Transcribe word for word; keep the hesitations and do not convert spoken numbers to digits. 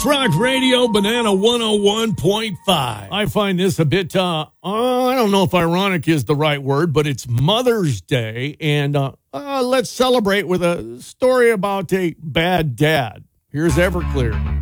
Rock Radio, Banana one oh one point five. I find this a bit, uh, uh, I don't know if ironic is the right word, but it's Mother's Day, and uh, uh, let's celebrate with a story about a bad dad. Here's Everclear.